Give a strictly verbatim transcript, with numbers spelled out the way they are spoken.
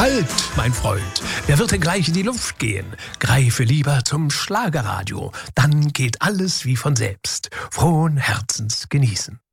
Halt, mein Freund, wer wird denn gleich in die Luft gehen? Greife lieber zum Schlagerradio, dann geht alles wie von selbst. Frohen Herzens genießen.